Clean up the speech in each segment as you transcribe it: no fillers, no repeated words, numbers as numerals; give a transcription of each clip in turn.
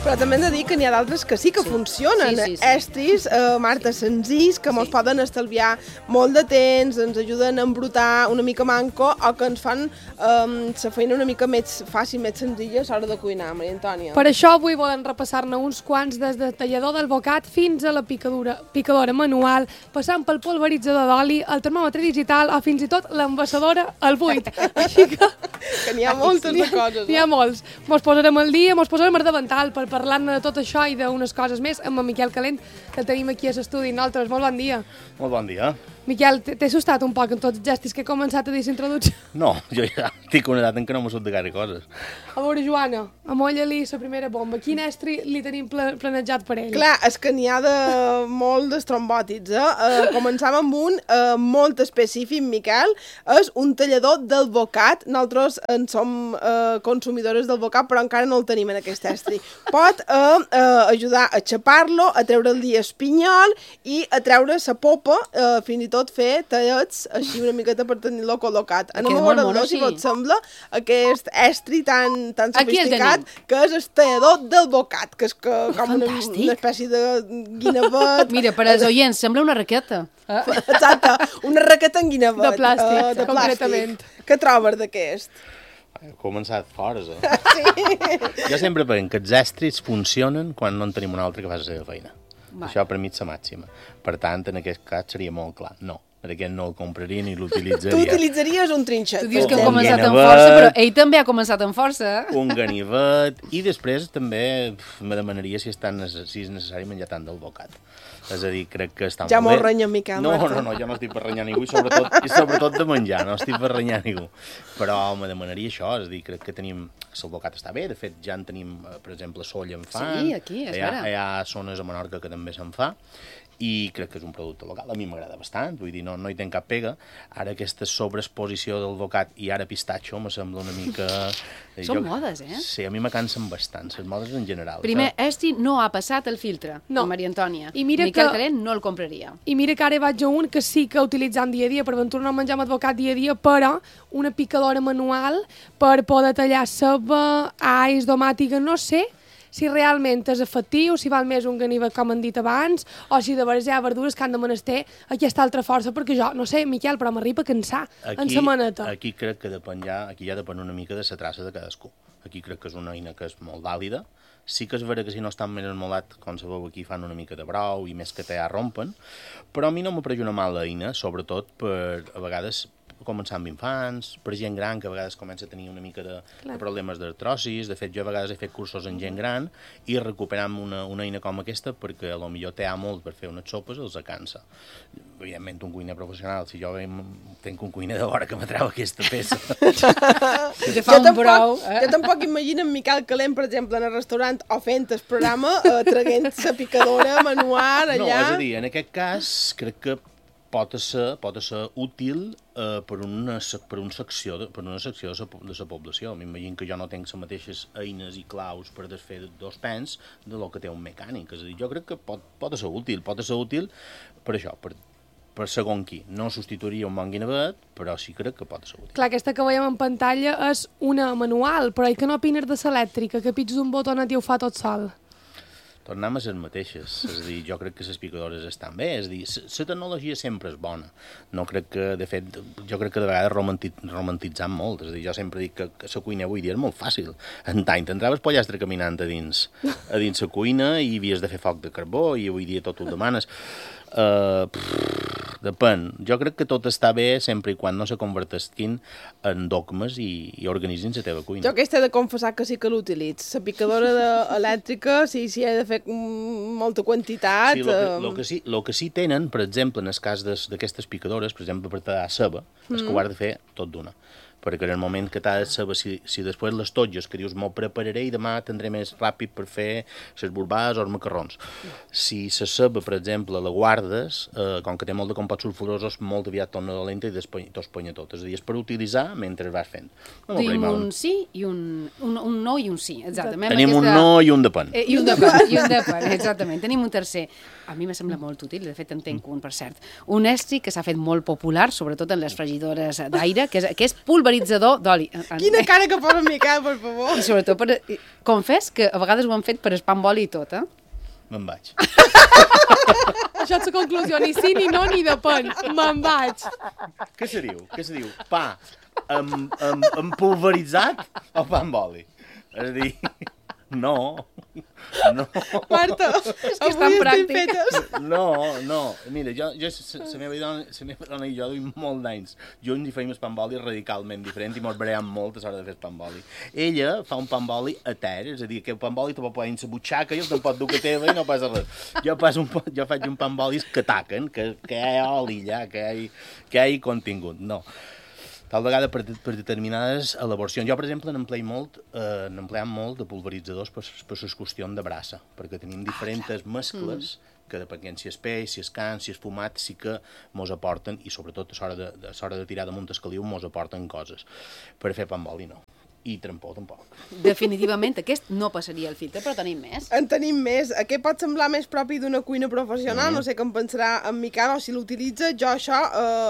Però també hem de dir que n'hi ha d'altres que sí que funcionen. Estris, Marta, senzills, que ens poden estalviar molt de temps, ens ajuden a embrutar una mica manco o que ens fan la feina una mica més fàcil, més senzilla a l'hora de cuinar, Maria Antònia. Per això avui volem repassar-ne uns quants des de tallador del bocat fins a la picadora manual, passant pel polvoritzador d'oli, el termòmetre digital o fins i tot l'envasadora al buit. Així que n'hi ha moltes de coses. N'hi ha molts. Mos posarem al dia, mos posarem al davantal per parlar-ne de tot això i d'unes coses més amb en Miquel Calent, que el tenim aquí a l'estudi. Nosaltres, molt bon dia. Molt bon dia. Miquel, t'he assustat un poc amb tots els gestos que he començat a dir l'introducció? No, jo ja estic una edat en què no m'ho surt de gaire coses. A veure, Joana, amolla-li la primera bomba. Quin estri li tenim planejat per ell? Clar, és que n'hi ha de molt d'estrombòtics, Començam amb un molt específic, Miquel, és un tallador del bocat. Nosaltres en som consumidores del bocat, però encara no el tenim en aquest estri. Pot ajudar a xapar-lo, a treure-li espinyol i a treure la popa, fins i tot fer tallets així una miqueta per tenir-lo col·locat. Anem a veure si vos sembla aquest estri tan sofisticat que és el tallador del bocat, que és com una espècie de guinevet. Mira, per als oients, sembla una raqueta. Exacte, una raqueta en guinevet. De plàstic, concretament. Què trobes d'aquest? He començat fora, Jo sempre penso que els estris funcionen quan no en tenim un altre que fa la seva feina. Això per mi és la màxima. Per tant, en aquest cas seria molt clar. No, per aquest no el compraria ni l'utilitzaria. Tu utilitzaries un trinxet. Tu dius que ha començat amb força, però ell també ha començat amb força. Un ganivet. I després també me demanaria si és necessari menjar tant del bocat. És a dir, crec que està molt bé. Ja m'ho renya, Miquel. No, jo no estic per renyar ningú, i sobretot de menjar, no estic per renyar ningú. Però me demanaria això, és a dir, crec que tenim... El bocat està bé, de fet ja en tenim, per exemple, a Solla en fan. Sí, aquí, és vera. Hi ha zones a Menorca que també se'n fa, i crec que és un producte local. A mi m'agrada bastant, vull dir, no hi tenc cap pega. Ara aquesta sobreexposició del bocat i ara pistatxo me sembla una mica... Són modes, Sí, a mi me cansen bastant, les modes en general. Primer, Estri no ha passat el filtre, Maria Antònia. Miquel Calent no el compraria. I mira que ara vaig a un que sí que utilitzant dia a dia, per aventura no menjar amb bocat dia a dia, però una picadora manual per poder tallar ceba, alls, tomàtica, no sé si realment és efectiu, si val més un ganivet com han dit abans, o si de veres hi ha verdures que han de menester aquesta altra força, perquè jo, no sé, Miquel, però m'arriba a cansar en sa maneta. Aquí crec que aquí ja depèn una mica de la traça de cadascú. Aquí crec que és una eina que és molt vàlida. Sí que és vera que si no estan més esmolat, com sabeu, aquí fan una mica de brou i més que ja rompen, però a mi no m'apareix una mala eina, sobretot per, a vegades, començar amb infants, per gent gran que a vegades comença a tenir una mica de problemes d'artrosis. De fet, jo a vegades he fet cursos en gent gran i recuperant una eina com aquesta, perquè potser té molt per fer unes sopes, els cansa. Evidentment, un cuiner professional, si jo tinc un cuiner de vora que m'atreu aquesta peça. Que fa un brou. Jo tampoc imagino en Miquel Calent, per exemple, en el restaurant o fent el programa, traient la picadora manual allà. No, és a dir, en aquest cas, crec que pot ser útil per una secció de la població. M'imagino que jo no tinc les mateixes eines i claus per desfer dos pens de lo que té un mecànic. És a dir, jo crec que pot ser útil per això, per segon qui. No substituiria un bon guinevet, però sí crec que pot ser útil. Clar, aquesta que veiem en pantalla és una manual, però que no opines de l'elèctrica, que pits d'un botonet i ho fa tot sol? Tornem a les mateixes, és a dir, jo crec que les picadores estan bé, és a dir, la tecnologia sempre és bona. No crec que, de fet, jo crec que de vegades romantitzam molt, és a dir, jo sempre dic que la cuina avui dia és molt fàcil. Antany t'entraves pollastre caminant a dins la cuina i havies de fer foc de carbó i avui dia tot ho demanes. Depèn. Jo crec que tot està bé sempre i quan no se converteixin en dogmes i organitzin la teva cuina. Jo aquesta he de confessar que sí que l'utilitzo. La picadora elèctrica, sí, he de fer molta quantitat. Sí, el que sí tenen, per exemple, en el cas d'aquestes picadores, per exemple, per tallar ceba, és que ho has de fer tot d'una. Perquè en el moment que t'has de saber si després les totges, que dius, m'ho prepararé i demà tindré més ràpid per fer les burbades o els macarrons. Si la ceba, per exemple, la guardes, com que té molt de composts sulfurosos, molt aviat torna dolenta i t'ho espanya tot. És a dir, és per utilitzar mentre vas fent. Tenim un sí i un no i un sí, exactament. Tenim un no i un depèn. I un depèn, exactament. Tenim un tercer. A mi me sembla molt útil, de fet en tenc un, per cert. Un estri que s'ha fet molt popular, sobretot en les fregidores d'aire, que és pulveritzador pulveritzador d'oli. Quina cara que posa en Miquel, per favor. I sobretot, confés que a vegades ho han fet per espar amb oli i tot, Me'n vaig. Això és la conclusió, ni sí, ni no, ni depèn. Me'n vaig. Què se diu? Pa amb pulveritzat o pa amb oli? És a dir, no. Marta, que és tan avui estem pràctic. fetes. No. Mira, jo la meva dona i jo duim molt d'anys. Junts i feim el pa amb oli radicalment diferent i mos barem molt a l'hora de fer el pa amb oli. Ella fa un pa amb oli a terra, és a dir, que el pa amb oli te pot posar en la butxaca i el te'n pot dur a teva i no passa res. Jo faig un pa amb olis que taquen, que hi ha oli ja, que hi ha contingut. No. Tal vegada per determinades elaboracions. Jo, per exemple, n'empleem molt de pulveritzadors per les qüestions de brassa, perquè tenim diferents mescles que depenent si és peix, si és carn, si és fumat, sí que mos aporten, i sobretot a l'hora de tirar damunt el caliu, mos aporten coses. Per fer pa amb oli, no. I trempó, tampoc. Definitivament, aquest no passaria el filtre, però tenim més. En tenim més. Aquest pot semblar més propi d'una cuina professional, no sé què en pensarà en Miquel o si l'utilitza. Jo això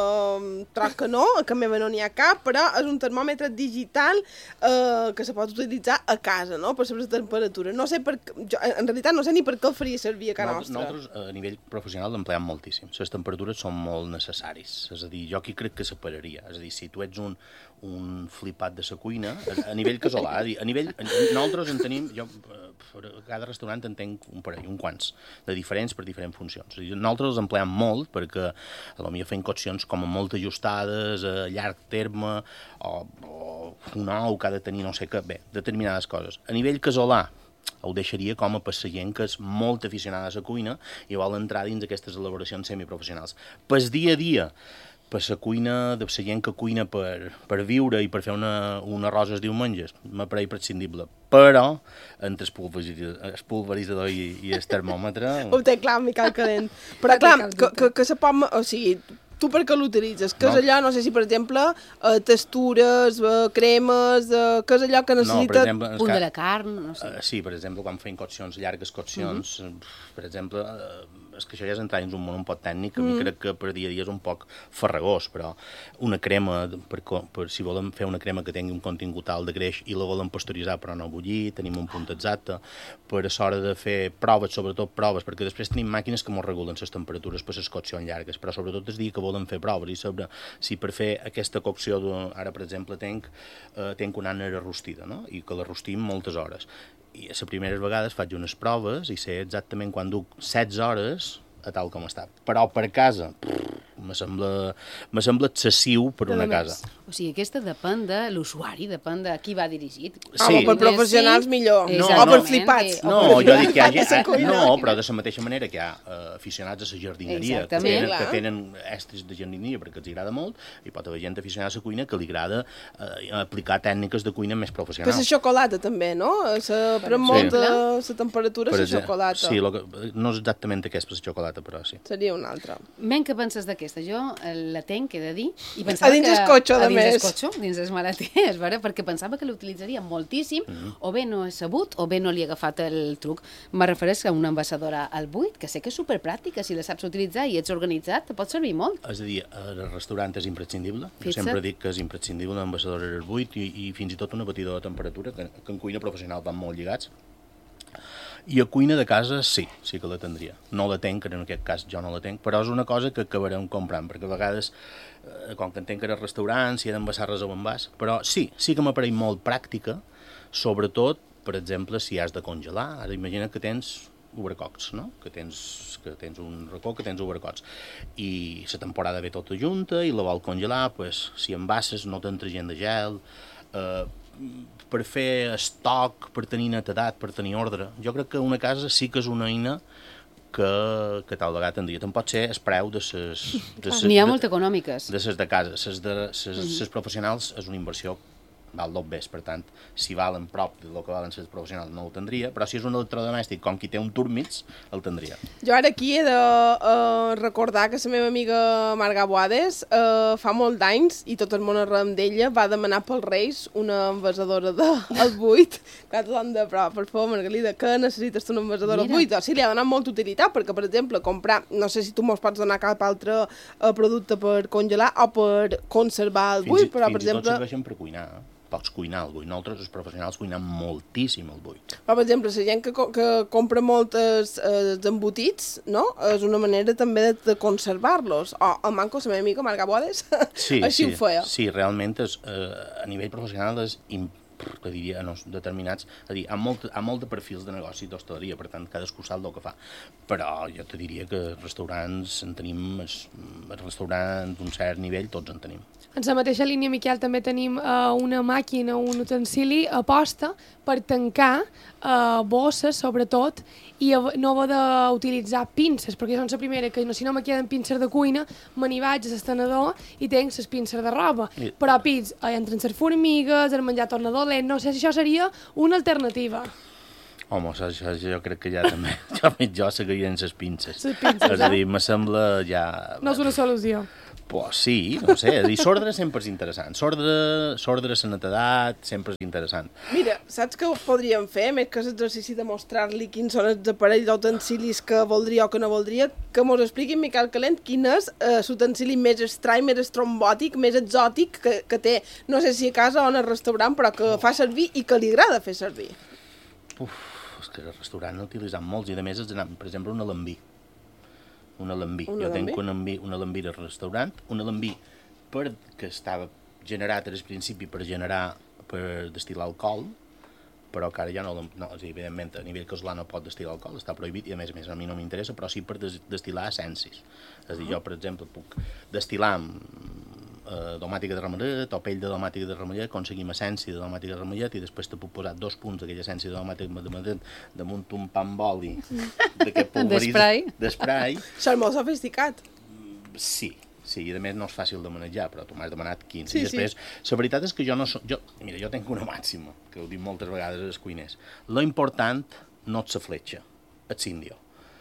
troc que no, que a meva no n'hi ha cap, però és un termòmetre digital que se pot utilitzar a casa, no?, per saber la temperatura. No sé en realitat no sé ni per què el faria servir a casa nostra. Nosaltres, a nivell professional, l'empleem moltíssim. Les temperatures són molt necessaris. És a dir, jo aquí crec que separaria. És a dir, si tu ets un flipat de la cuina, a nivell casolà, nosaltres en tenim, jo a cada restaurant en tenc un parell, un quants, de diferents per diferents funcions. Nosaltres els empleem molt perquè potser fem coccions com molt ajustades, a llarg terme, o un ou que ha de tenir no sé què, bé, determinades coses. A nivell casolà, ho deixaria com a per la gent que és molt aficionada a la cuina i vol entrar dins aquestes elaboracions semiprofessionals. Pel dia a dia, per la cuina, de la gent que cuina per viure i per fer un arròs els diumenges, m'apareix prescindible. Però, entre el pulveritzador i el termòmetre... Ho té clar, Miquel Calent. Però clar, que se pot... O sigui, tu per què l'utilitzes? Que és allò, no sé si, per exemple, textures, cremes, que és allò que necessita... Punt de la carn, no sé. Sí, per exemple, quan fem coccions, llargues coccions, per exemple, és que això ja és entrar dins un món un poc tècnic, a mi crec que per dia a dia és un poc farragós, però una crema, si volem fer una crema que tingui un contingut alt de greix i la volem pasteuritzar però no bullir, tenim un punt exacte, per a l'hora de fer proves, sobretot proves, perquè després tenim màquines que ens regulen les temperatures per les coccions llargues, però sobretot el dia que volem fer proves i saber si per fer aquesta cocció, ara per exemple tenc una ànera rostida, no? I que la rostim moltes hores. I a les primeres vegades faig unes proves i sé exactament quan duc 16 hores a tal com està. Però per casa, me sembla excessiu per una casa. O sigui, aquesta depèn de l'usuari, depèn de qui va dirigit. Sí. Per professionals millor. No, o per flipats. No, jo dic que hi ha... No, però de la mateixa manera que hi ha aficionats a la jardineria, que tenen estris de jardineria perquè els agrada molt, i pot haver gent aficionada a la cuina que li agrada aplicar tècniques de cuina més professionals. Que la xocolata també, no? Pren molt de la temperatura la xocolata. Sí, no és exactament aquesta la xocolata, però sí. Seria una altra. Men, què penses d'aquesta? Jo la tenc, he de dir, i pensava que... A dins el cotxe, a més. Dins el maleters, perquè pensava que l'utilitzaria moltíssim, o bé no he sabut, o bé no li he agafat el truc. Me refereix a una envasadora al buit, que sé que és superpràctica, si la saps utilitzar i ets organitzat, te pot servir molt. És a dir, el restaurant és imprescindible. Jo sempre dic que és imprescindible una envasadora al buit i fins i tot una batidora de temperatura, que en cuina professional van molt lligats. I a cuina de casa sí que la tindria. No la tenc, en aquest cas jo no la tenc, però és una cosa que acabarem comprant, perquè a vegades, com que entenc que era restaurant, si he d'envasar res o envàs, però sí que m'apareix molt pràctica, sobretot, per exemple, si has de congelar. Ara imagina que tens ubrecocs, no? Que tens un racó, que tens ubrecocs. I la temporada ve tota junta i la vol congelar, pues, si envases no t'entra gent de gel, per fer estoc, per tenir netedat, per tenir ordre. Jo crec que una casa sí que és una eina que tal vegada tindria. Te'n pot ser el preu de ses... N'hi ha molt econòmiques. De ses de casa. Ses professionals és una inversió val dobbers, per tant, si valen prop del que valen les professionals no ho tindria, però si és un electrodomèstic com qui té un Turmits, el tindria. Jo ara aquí he de recordar que la meva amiga Marga Boades fa molt d'anys, i tot el món arrem d'ella, va demanar pels Reis una envasadora del buit. Clar, tothom de, però, per favor, Margalida, que necessites tu una envasadora del buit? O sigui, li ha donat molta utilitat, perquè, per exemple, comprar, no sé si tu mos pots donar cap altre producte per congelar o per conservar el buit, però, per exemple... Fins i tot serveixen per cuinar, pots cuinar el buit. Nosaltres, els professionals, cuinem moltíssim el buit. Però, per exemple, la gent que compra moltes embotits, no? És una manera també de conservar-los. O el manco, la meva amiga Marga Bodes, així ho feia. Sí, realment a nivell professional és que diria, no, determinats, és a dir, ha molt de perfils de negoci d'hostaleria, per tant, cadascú sap el que fa. Però jo te diria que restaurants en tenim, restaurants d'un cert nivell, tots en tenim. En la mateixa línia, Miquel, també tenim una màquina, un utensili a posta per tancar bosses, sobretot, i no haver d'utilitzar pinces, perquè jo soc la primera que si no me queden pinces de cuina, me n'hi vaig a l'estenedor i tenc les pinces de roba. Però, pits, entren les formigues, el menjar torna dolent, no sé si això seria una alternativa. Home, això jo crec que ja també, jo seguiré en les pinces. Les pinces, és a dir, me sembla ja... No és una solució. Pues sí, no sé, és a dir, sordre sempre és interessant. Sordre a la netedat sempre és interessant. Mira, saps què podríem fer, més que l'exercici de mostrar-li quins són els aparells d'utensilis que voldria o que no voldria, que mos expliqui Miquel Calent quin és l'utensili més estrany, més estrombòtic, més exòtic que té, no sé si a casa o en el restaurant, però que fa servir i que li agrada fer servir. És que al restaurant n'utilitzem molts, i a més, per exemple, un alambí. Un alambí. Jo tenc un alambí al restaurant, un alambí que estava generat al principi per destil·lar alcohol, però que ara ja no, evidentment, a nivell casolà no pot destil·lar alcohol, està prohibit, i a més a mi no m'interessa, però sí per destil·lar essencis. És a dir, jo, per exemple, puc destil·lar domàtica de ramellet o pell de domàtica de ramellet, aconseguim essència de domàtica de ramellet i després te puc posar 2 punts d'aquella essència de domàtica de ramellet damunt un pa amb oli d'aquest polvorit d'esprai. Això és molt sofisticat. Sí, i a més no és fàcil de manejar, però tu m'has demanat 15. I després, la veritat és que jo no soc... Mira, jo tenc una màxima, que ho dic moltes vegades als cuiners. Lo important no és la fletxa, és l'índio.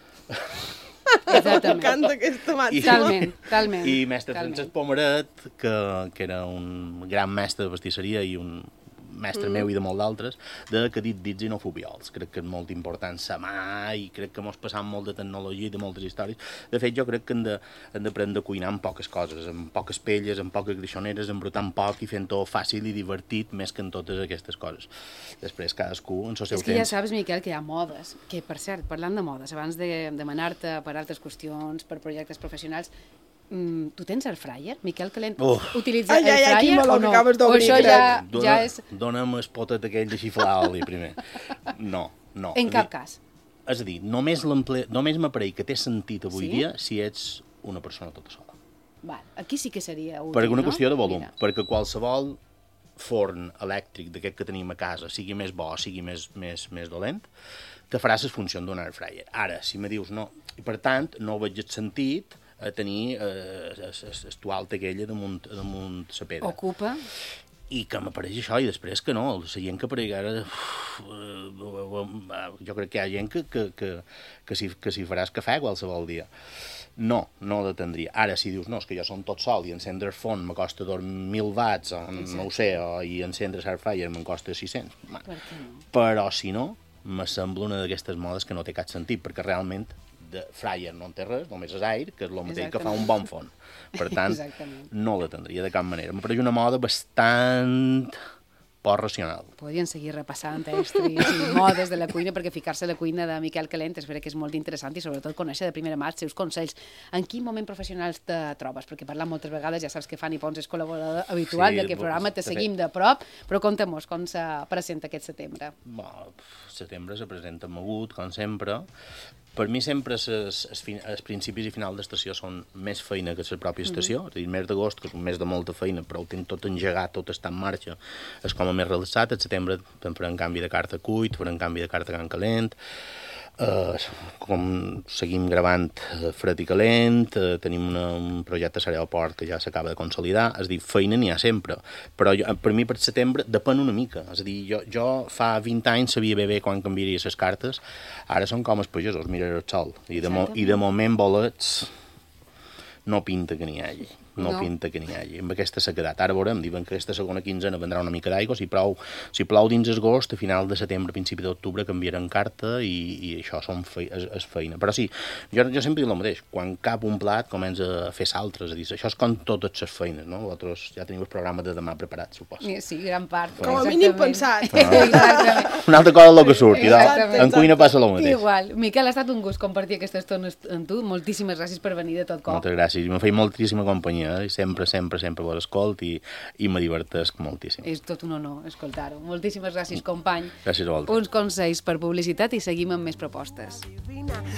M'encanta aquesta màxima. Talment. I mestre Francesc Pomaret, que era un gran mestre de pastisseria i un mestre meu i de molt d'altres, que ha dit dits i no fubiols. Crec que és molt important sa mà i crec que mos passam molt de tecnologia i de moltes històries. De fet, jo crec que hem d'aprendre a cuinar amb poques coses, amb poques pelles, amb poques greixoneres, embrutant poc i fent-ho fàcil i divertit més que en totes aquestes coses. Després, cadascú en el seu temps. És que ja saps, Miquel, que hi ha modes, que, per cert, parlant de modes, abans de demanar-te per altres qüestions, per projectes professionals, tu tens air fryer? Miquel Calent utilitza air fryer o no? O això ja és... Dóna'm el potet aquell de xiflar oli, primer. No. En cap cas. És a dir, només m'aparell que té sentit avui dia si ets una persona tota sola. Val, aquí sí que seria útil, per una qüestió de volum, Mira. perquè qualsevol forn elèctric d'aquest que tenim a casa, sigui més bo, sigui més dolent, te farà les funcions d'un air fryer. Ara, si me dius no, i per tant, no veig el sentit a tenir el toalta aquella damunt la pedra. Ocupa. I que m'apareix això, i després que no, la gent que apareix ara... Jo crec que hi ha gent que s'hi faràs cafè qualsevol dia. No l'atendria. Ara, si dius, no, és que jo som tot sol i encendre el forn me costa 1.000 watts, o no ho sé, i encendre l'air fryer me'n costa 600. Però, si no, me sembla una d'aquestes modes que no té cap sentit, perquè realment de fryer no en té res, només és aire, que és el mateix que fa un bon forn. Per tant, no l'atendria de cap manera. M'apareix una moda bastant poc racional. Podríem seguir repassant estris i modes de la cuina, perquè ficar-se a la cuina de Miquel Calent és que és molt interessant i sobretot conèixer de primera mà els seus consells. En quin moment professional te trobes? Perquè parlant moltes vegades, ja saps que Fanny Pons és col·laborador habitual d'aquest programa, te seguim de prop, però conta'm-nos com se presenta aquest setembre. Setembre se presenta mogut, com sempre. Per mi sempre els principis i final d'estació són més feina que la pròpia estació. És a dir, el mes d'agost, que és un mes de molta feina, però ho tinc tot engegat, tot està en marxa, és com a més relaxat. El setembre farem canvi de carta cuit, farem canvi de carta can calent. Com seguim gravant Fred i Calent, tenim un projecte a l'aeroport que ja s'acaba de consolidar, és a dir, feina n'hi ha sempre, però per mi per setembre depèn una mica, és a dir, jo fa 20 anys sabia bé quan canviaria les cartes, ara són com els pagesos, mira el sol, i de moment bolets no pinta que n'hi hagi. No pinta que n'hi hagi. Amb aquesta sequedat. Ara veurem, diuen que aquesta segona quinzena vendrà una mica d'aigua. Si plou dins agost, a final de setembre, principi d'octubre, canviaran carta i això és feina. Però sí, jo sempre dic el mateix. Quan cap un plat comença a fer saltres, a dir, això és com totes les feines, no? Vosaltres ja teniu el programa de demà preparat, suposo. Sí, gran part. Com a mínim pensat. Exactament. Una altra cosa és el que surti. En cuina passa el mateix. Igual. Miquel, ha estat un gust compartir aquesta estona amb tu. Moltíssimes gràcies per venir de tot cop. Moltes gràcies. M'ha fet moltíssima companyia. I sempre vos escolt i me divertesc moltíssim. És tot un honor escoltar-ho. Moltíssimes gràcies, company. Gràcies a vosaltres. Uns consells per publicitat i seguim amb més propostes.